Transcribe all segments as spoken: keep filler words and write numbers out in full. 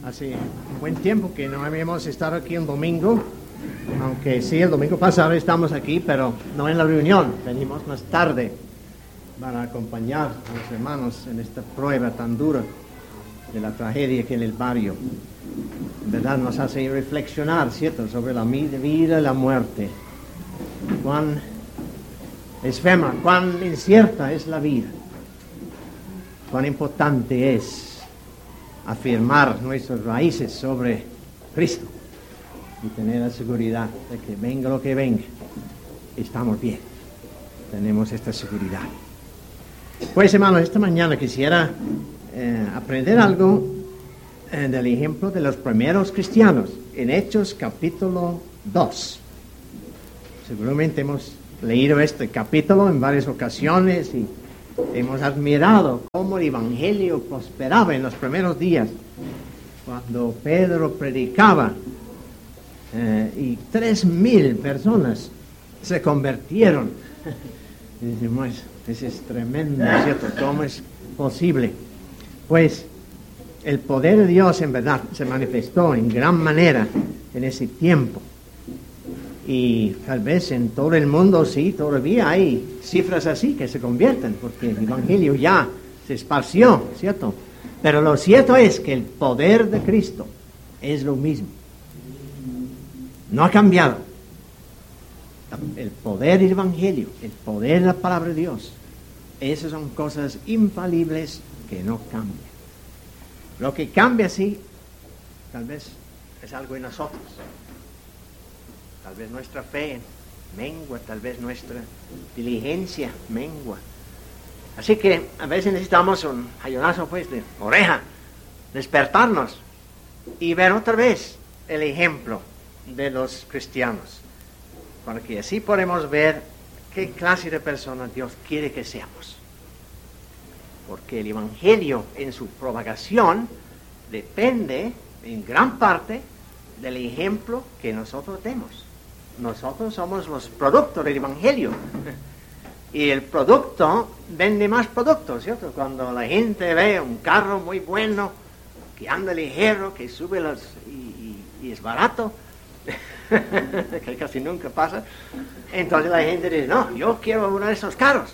Hace un buen tiempo que no habíamos estado aquí un domingo, aunque sí, el domingo pasado estamos aquí, pero no en la reunión. Venimos más tarde para acompañar a los hermanos en esta prueba tan dura de la tragedia que en el barrio. En verdad nos hace reflexionar, ¿cierto?, sobre la vida y la muerte. Cuán efímera, cuán incierta es la vida. Cuán importante es afirmar nuestras raíces sobre Cristo y tener la seguridad de que venga lo que venga, estamos bien, tenemos esta seguridad. Pues, hermanos, esta mañana quisiera eh, aprender algo eh, del ejemplo de los primeros cristianos en Hechos capítulo dos. Seguramente hemos leído este capítulo en varias ocasiones y hemos admirado cómo el evangelio prosperaba en los primeros días, cuando Pedro predicaba eh, y tres mil personas se convirtieron. Y decimos, eso es tremendo, ¿cierto? ¿Cómo es posible? Pues el poder de Dios en verdad se manifestó en gran manera en ese tiempo. Y tal vez en todo el mundo sí, todavía hay cifras así que se convierten, porque el evangelio ya se esparció, ¿cierto? Pero lo cierto es que el poder de Cristo es lo mismo. No ha cambiado. El poder del evangelio, el poder de la palabra de Dios, esas son cosas infalibles que no cambian. Lo que cambia, sí, tal vez es algo en nosotros. Tal vez nuestra fe mengua, tal vez nuestra diligencia mengua. Así que a veces necesitamos un jayonazo pues de oreja, despertarnos y ver otra vez el ejemplo de los cristianos, para que así podemos ver qué clase de personas Dios quiere que seamos. Porque el evangelio en su propagación depende en gran parte del ejemplo que nosotros demos. Nosotros somos los productos del evangelio. Y el producto vende más productos, ¿cierto? Cuando la gente ve un carro muy bueno, que anda ligero, que sube los, y, y, y es barato, que casi nunca pasa, entonces la gente dice, no, yo quiero uno de esos carros.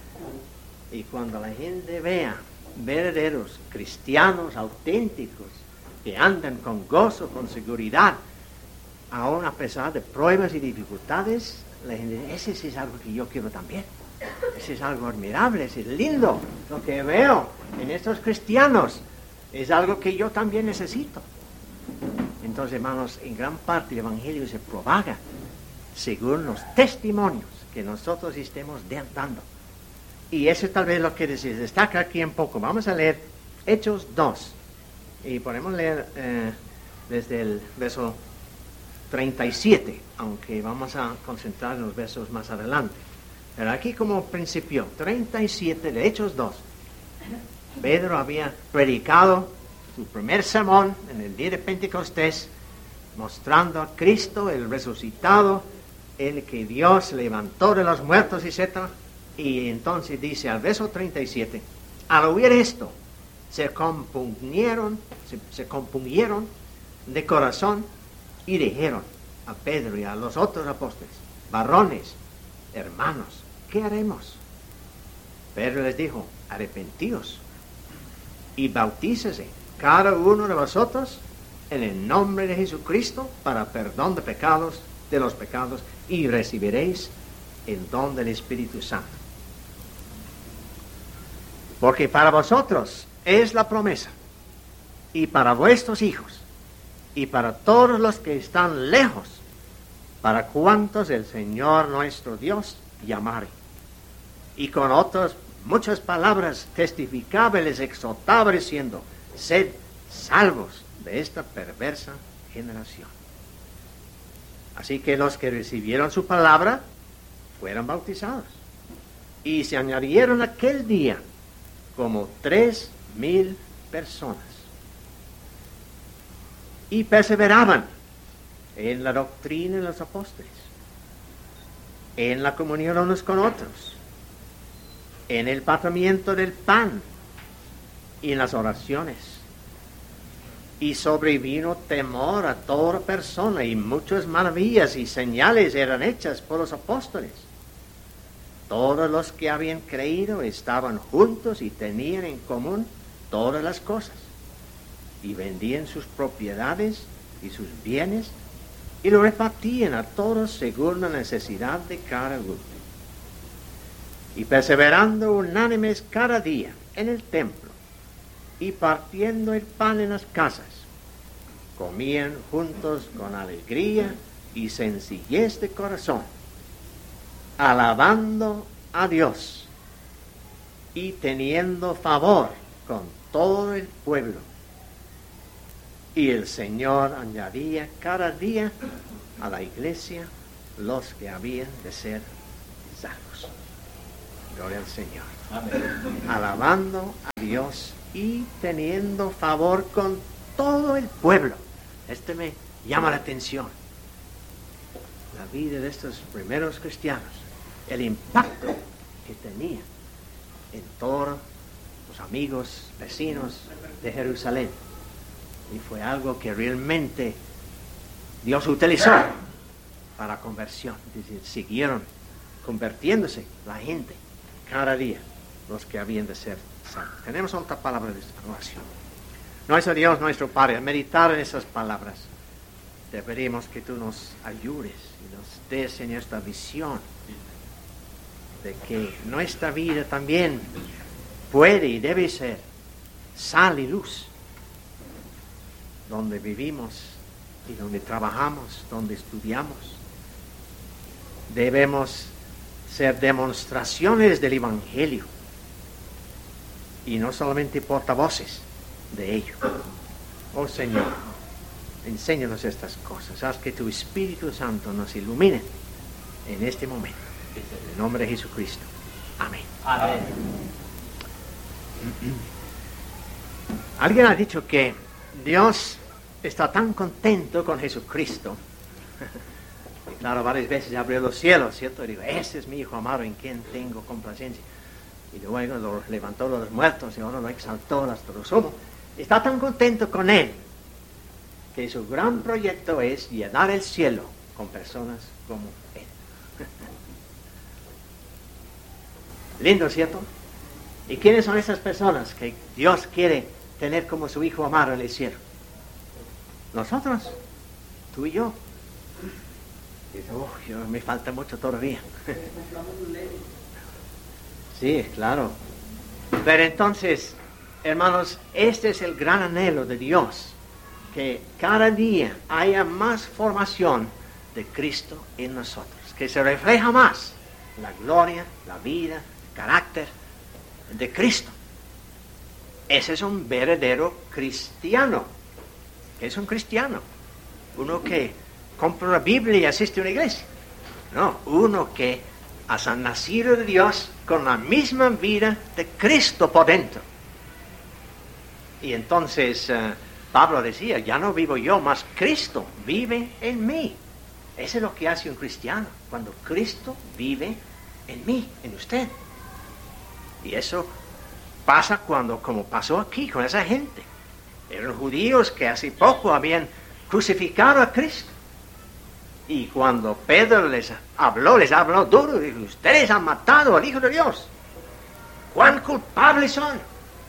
Y cuando la gente vea verdaderos cristianos auténticos, que andan con gozo, con seguridad, aún a pesar de pruebas y dificultades, la gente dice, ese sí es algo que yo quiero también. Ese es algo admirable, ese es lindo. Lo que veo en estos cristianos es algo que yo también necesito. Entonces, hermanos, en gran parte el evangelio se propaga según los testimonios que nosotros estemos dando. Y eso es tal vez lo que se destaca aquí un poco. Vamos a leer Hechos dos. Y podemos leer eh, desde el verso treinta y siete, aunque vamos a concentrar en los versos más adelante. Pero aquí como principio, treinta y siete de Hechos dos. Pedro había predicado su primer sermón en el día de Pentecostés, mostrando a Cristo, el resucitado, el que Dios levantó de los muertos, etcétera. Y entonces dice al verso treinta y siete, al oír esto, se compungieron, se, se compungieron de corazón y dijeron a Pedro y a los otros apóstoles, varones, hermanos, ¿qué haremos? Pedro les dijo, arrepentíos y bautícese cada uno de vosotros en el nombre de Jesucristo para perdón de pecados, de los pecados, y recibiréis el don del Espíritu Santo. Porque para vosotros es la promesa, y para vuestros hijos, y para todos los que están lejos, para cuantos el Señor nuestro Dios llamare. Y con otras muchas palabras testificaba y les exhortaba diciendo, sed salvos de esta perversa generación. Así que los que recibieron su palabra fueron bautizados. Y se añadieron aquel día como tres mil personas. Y perseveraban en la doctrina de los apóstoles, en la comunión unos con otros, en el partimiento del pan y en las oraciones. Y sobrevino temor a toda persona, y muchas maravillas y señales eran hechas por los apóstoles. Todos los que habían creído estaban juntos y tenían en común todas las cosas, y vendían sus propiedades y sus bienes, y lo repartían a todos según la necesidad de cada uno. Y perseverando unánimes cada día en el templo, y partiendo el pan en las casas, comían juntos con alegría y sencillez de corazón, alabando a Dios y teniendo favor con todo el pueblo. Y el Señor añadía cada día a la iglesia los que habían de ser salvos. Gloria al Señor. Amén. Alabando a Dios y teniendo favor con todo el pueblo. Este me llama la atención. La vida de estos primeros cristianos, el impacto que tenía en todos los amigos, vecinos de Jerusalén. Y fue algo que realmente Dios utilizó para conversión. Es decir, siguieron convirtiéndose la gente cada día, los que habían de ser salvos. Tenemos otra palabra de oración. Nuestro Dios, nuestro Padre, al meditar en esas palabras, te pedimos que tú nos ayudes y nos des, Señor, esta visión de que nuestra vida también puede y debe ser sal y luz, donde vivimos y donde trabajamos, donde estudiamos. Debemos ser demostraciones del Evangelio y no solamente portavoces de ello. Oh Señor, enséñanos estas cosas. Haz que tu Espíritu Santo nos ilumine en este momento. En el nombre de Jesucristo. Amén. Amén. Alguien ha dicho que Dios está tan contento con Jesucristo. Y claro, varias veces abrió los cielos, ¿cierto? Y digo, ese es mi Hijo amado en quien tengo complacencia. Y luego lo levantó de los muertos y ahora lo exaltó hasta lo sumo. Está tan contento con Él que su gran proyecto es llenar el cielo con personas como Él. Lindo, ¿cierto? ¿Y quiénes son esas personas que Dios quiere tener como su Hijo amado en el cielo? Nosotros, tú y yo. Y dice, oh, yo, me falta mucho todavía. Sí, claro. Pero entonces, hermanos, este es el gran anhelo de Dios, que cada día haya más formación de Cristo en nosotros, que se refleja más la gloria, la vida, el carácter de Cristo. Ese es un verdadero cristiano. ¿Qué es un cristiano? Uno que compra una Biblia y asiste a una iglesia. No, uno que ha nacido de Dios con la misma vida de Cristo por dentro. Y entonces uh, Pablo decía, ya no vivo yo, mas Cristo vive en mí. Eso es lo que hace un cristiano, cuando Cristo vive en mí, en usted. Y eso pasa cuando, como pasó aquí con esa gente. Eran judíos que hace poco habían crucificado a Cristo. Y cuando Pedro les habló, les habló duro, dijo, ustedes han matado al Hijo de Dios. ¿Cuán culpables son?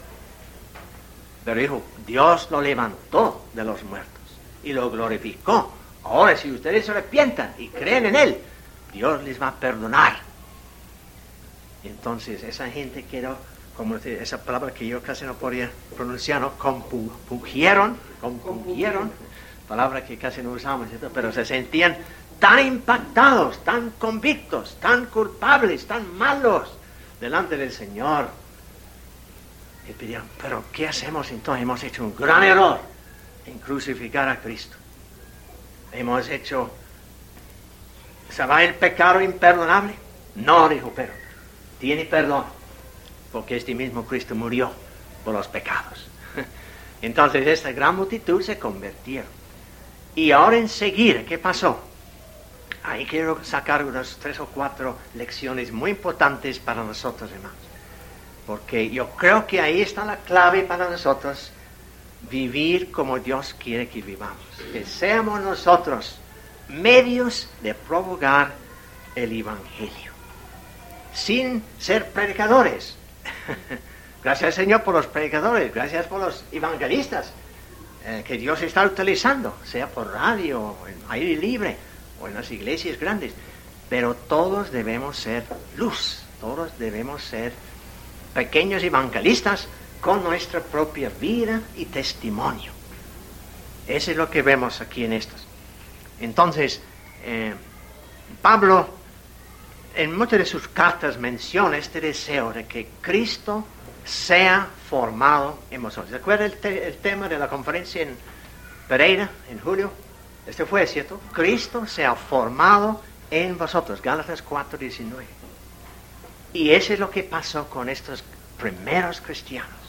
Pero dijo, Dios lo levantó de los muertos y lo glorificó. Ahora, si ustedes se arrepientan y creen en Él, Dios les va a perdonar. Y entonces esa gente quedó, como decir, esa palabra que yo casi no podía pronunciar, ¿no? Compungieron, compungieron, palabra que casi no usamos, ¿cierto? Pero se sentían tan impactados, tan convictos, tan culpables, tan malos delante del Señor. Y pidieron, pero ¿qué hacemos entonces? Hemos hecho un gran error en crucificar a Cristo. Hemos hecho, ¿se va el pecado imperdonable? No, dijo Pedro, tiene perdón, porque este mismo Cristo murió por los pecados. Entonces esta gran multitud se convirtieron. Y ahora enseguida, ¿qué pasó? Ahí quiero sacar unas tres o cuatro lecciones muy importantes para nosotros, hermanos. Porque yo creo que ahí está la clave para nosotros vivir como Dios quiere que vivamos. Que seamos nosotros medios de propagar el Evangelio, sin ser predicadores. Gracias al Señor por los predicadores, gracias por los evangelistas eh, que Dios está utilizando, sea por radio, o en aire libre, o en las iglesias grandes. Pero todos debemos ser luz, todos debemos ser pequeños evangelistas con nuestra propia vida y testimonio. Eso es lo que vemos aquí en estos. Entonces, eh, Pablo en muchas de sus cartas menciona este deseo de que Cristo sea formado en vosotros. ¿Se acuerda el, te- el tema de la conferencia en Pereira en julio? Este fue, ¿cierto? Cristo sea formado en vosotros. Gálatas cuatro diecinueve. Y eso es lo que pasó con estos primeros cristianos.